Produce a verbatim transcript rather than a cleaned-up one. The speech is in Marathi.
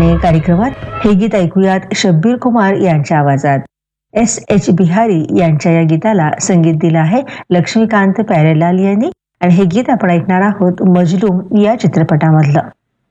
गाणे कार्यक्रमात हे गीत ऐकूयात शब्बीर कुमार यांच्या आवाजात. एस एच बिहारी यांच्या या गीताला संगीत दिलं आहे लक्ष्मीकांत प्यारेलाल यांनी आणि हे गीत आपण ऐकणार आहोत मजलूम या चित्रपटामधलं.